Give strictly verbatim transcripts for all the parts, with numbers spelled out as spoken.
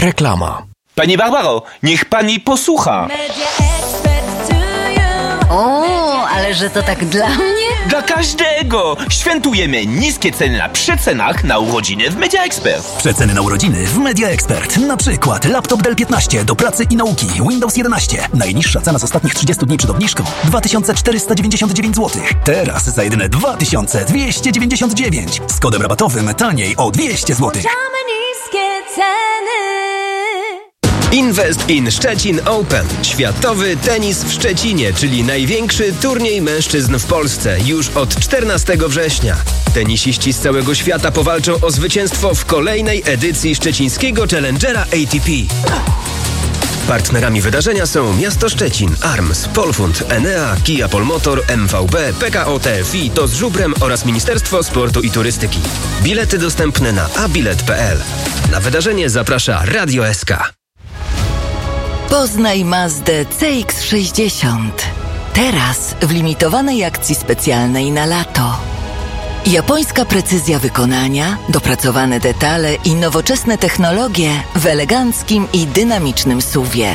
Reklama. Pani Barbaro, niech pani posłucha. O, ale że to tak dla mnie? Dla każdego! Świętujemy niskie ceny na przecenach na urodziny w Media Expert. Przeceny na urodziny w Media Expert. Na przykład laptop Dell piętnaście do pracy i nauki Windows jedenaście. Najniższa cena z ostatnich trzydziestu dni przed obniżką dwa tysiące czterysta dziewięćdziesiąt dziewięć złotych. Teraz za jedyne dwa tysiące dwieście dziewięćdziesiąt dziewięć. Z kodem rabatowym taniej o dwieście złotych. niskie ceny. Invest in Szczecin Open. Światowy tenis w Szczecinie, czyli największy turniej mężczyzn w Polsce już od czternastego września. Tenisiści z całego świata powalczą o zwycięstwo w kolejnej edycji szczecińskiego Challengera A T P. Partnerami wydarzenia są Miasto Szczecin, Arms, Polfund, Enea, Kia Polmotor, M V B, P K O T F I, to z Żubrem oraz Ministerstwo Sportu i Turystyki. Bilety dostępne na abilet kropka p l. Na wydarzenie zaprasza Radio S K. Poznaj Mazdę C X sześćdziesiąt. Teraz w limitowanej akcji specjalnej na lato. Japońska precyzja wykonania, dopracowane detale i nowoczesne technologie w eleganckim i dynamicznym suwie.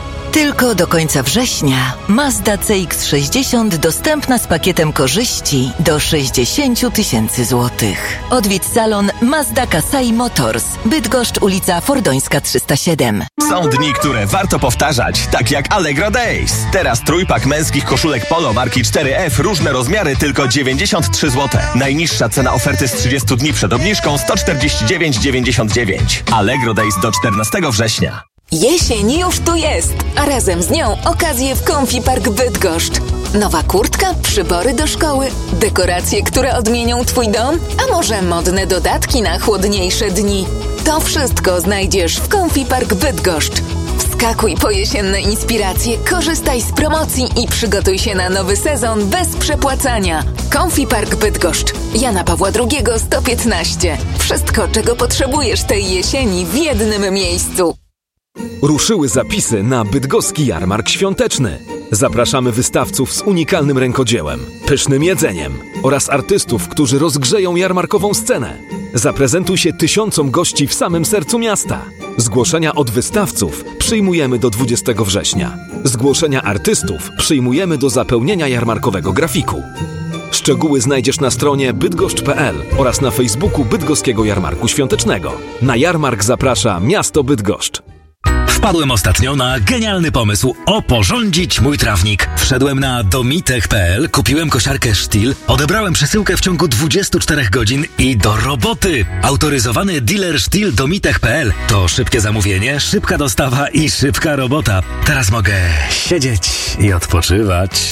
Tylko do końca września Mazda C X sześćdziesiąt dostępna z pakietem korzyści do sześćdziesiąt tysięcy złotych. Odwiedź salon Mazda Kasai Motors, Bydgoszcz, ulica Fordońska trzysta siedem. Są dni, które warto powtarzać, tak jak Allegro Days. Teraz trójpak męskich koszulek Polo marki cztery F, różne rozmiary, tylko dziewięćdziesiąt trzy złote. Najniższa cena oferty z trzydziestu dni przed obniżką sto czterdzieści dziewięć dziewięćdziesiąt dziewięć. Allegro Days do czternastego września. Jesień już tu jest, a razem z nią okazje w Comfy Park Bydgoszcz. Nowa kurtka, przybory do szkoły, dekoracje, które odmienią Twój dom, a może modne dodatki na chłodniejsze dni. To wszystko znajdziesz w Comfy Park Bydgoszcz. Wskakuj po jesienne inspiracje, korzystaj z promocji i przygotuj się na nowy sezon bez przepłacania. Comfy Park Bydgoszcz. Jana Pawła drugiego sto piętnaście. Wszystko, czego potrzebujesz tej jesieni w jednym miejscu. Ruszyły zapisy na bydgoski jarmark świąteczny. Zapraszamy wystawców z unikalnym rękodziełem, pysznym jedzeniem oraz artystów, którzy rozgrzeją jarmarkową scenę. Zaprezentuj się tysiącom gości w samym sercu miasta. Zgłoszenia od wystawców przyjmujemy do dwudziestego września. Zgłoszenia artystów przyjmujemy do zapełnienia jarmarkowego grafiku. Szczegóły znajdziesz na stronie bydgoszcz kropka p l oraz na Facebooku Bydgoskiego Jarmarku Świątecznego. Na jarmark zaprasza miasto Bydgoszcz. Wpadłem ostatnio na genialny pomysł oporządzić mój trawnik. Wszedłem na domitech kropka p l, kupiłem kosiarkę Stihl, odebrałem przesyłkę w ciągu dwudziestu czterech godzin i do roboty. Autoryzowany dealer Stihl domitech kropka p l to szybkie zamówienie, szybka dostawa i szybka robota. Teraz mogę siedzieć i odpoczywać.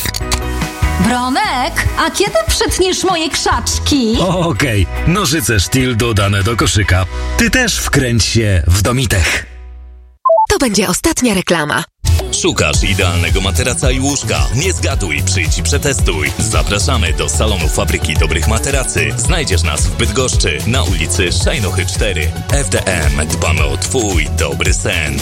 Bronek, a kiedy przytniesz moje krzaczki? Okej, okay. Nożyce Stihl dodane do koszyka. Ty też wkręć się w domitech. To będzie ostatnia reklama. Szukasz idealnego materaca i łóżka? Nie zgaduj, przyjdź i przetestuj. Zapraszamy do salonu Fabryki Dobrych Materacy. Znajdziesz nas w Bydgoszczy na ulicy Szajnochy cztery. F D M. Dbamy o Twój dobry sen.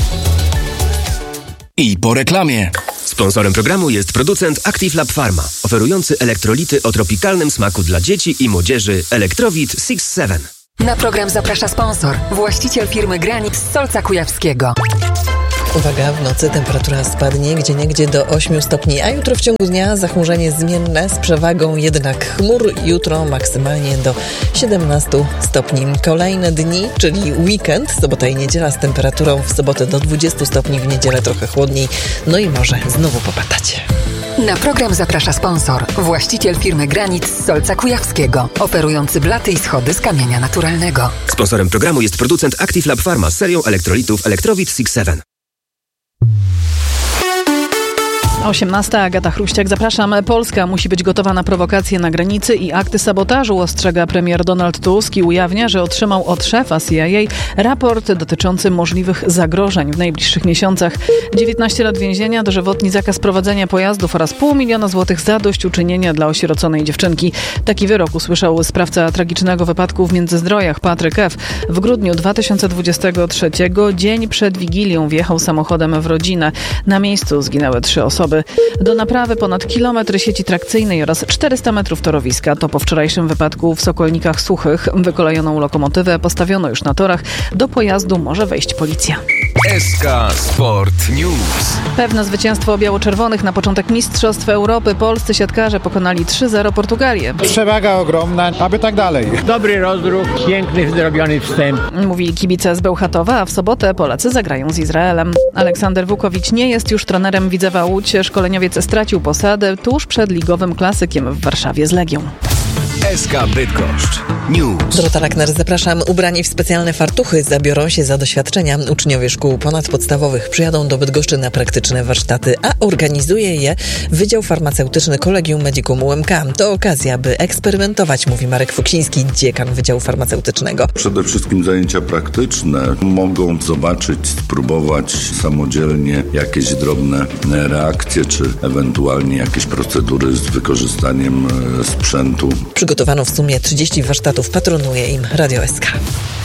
I po reklamie. Sponsorem programu jest producent Active Lab Pharma, oferujący elektrolity o tropikalnym smaku dla dzieci i młodzieży Elektrowit six seven. Na program zaprasza sponsor, właściciel firmy Granix z Solca Kujawskiego. Uwaga, w nocy temperatura spadnie gdzieniegdzie do ośmiu stopni, a jutro w ciągu dnia zachmurzenie zmienne z przewagą jednak chmur. Jutro maksymalnie do siedemnastu stopni. Kolejne dni, czyli weekend, sobota i niedziela z temperaturą w sobotę do dwudziestu stopni, w niedzielę trochę chłodniej, no i może znowu popadać. Na program zaprasza sponsor, właściciel firmy Granit z Solca Kujawskiego, oferujący blaty i schody z kamienia naturalnego. Sponsorem programu jest producent Active Lab Pharma z serią elektrolitów Elektrowit six seven. osiemnasta. Agata Chruściak, zapraszam. Polska musi być gotowa na prowokacje na granicy i akty sabotażu, ostrzega premier Donald Tusk i ujawnia, że otrzymał od szefa C I A raport dotyczący możliwych zagrożeń w najbliższych miesiącach. dziewiętnaście lat więzienia, dożywotni zakaz prowadzenia pojazdów oraz pół miliona złotych zadośćuczynienia dla osieroconej dziewczynki. Taki wyrok usłyszał sprawca tragicznego wypadku w Międzyzdrojach, Patryk F. W grudniu dwa tysiące dwudziestego trzeciego, dzień przed Wigilią, wjechał samochodem w rodzinę. Na miejscu zginęły trzy osoby. Do naprawy ponad kilometr sieci trakcyjnej oraz czterysta metrów torowiska. To po wczorajszym wypadku w Sokolnikach Suchych. Wykolejoną lokomotywę postawiono już na torach. Do pojazdu może wejść policja. S K Sport News. Pewne zwycięstwo biało-czerwonych na początek Mistrzostw Europy. Polscy siatkarze pokonali trzy zero Portugalię. Przewaga ogromna, aby tak dalej. Dobry rozruch, piękny zrobiony wstęp. Mówili kibice z Bełchatowa, a w sobotę Polacy zagrają z Izraelem. Aleksander Wukowicz nie jest już trenerem Widzewa Łódź. Szkoleniowiec stracił posadę tuż przed ligowym klasykiem w Warszawie z Legią. S K Bydgoszcz News. Dorota Lackner, zapraszam. Ubrani w specjalne fartuchy zabiorą się za doświadczenia. Uczniowie szkół ponadpodstawowych przyjadą do Bydgoszczy na praktyczne warsztaty, a organizuje je Wydział Farmaceutyczny Collegium Medicum U M K. To okazja, by eksperymentować, mówi Marek Fuksiński, dziekan Wydziału Farmaceutycznego. Przede wszystkim zajęcia praktyczne. Mogą zobaczyć, spróbować samodzielnie jakieś drobne reakcje, czy ewentualnie jakieś procedury z wykorzystaniem sprzętu. Przygotowano w sumie trzydzieści warsztatów, patronuje im Radio S K.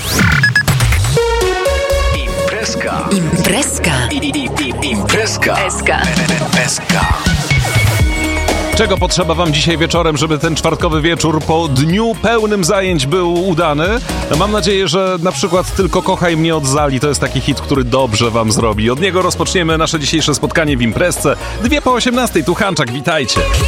Imprezka. Imprezka. Imprezka. S K. S K. Czego potrzeba wam dzisiaj wieczorem, żeby ten czwartkowy wieczór po dniu pełnym zajęć był udany? Mam nadzieję, że na przykład Tylko kochaj mnie od Zali to jest taki hit, który dobrze wam zrobi. Od niego rozpoczniemy nasze dzisiejsze spotkanie w imprezce. Dwie po osiemnastej, tu Hanczak, witajcie.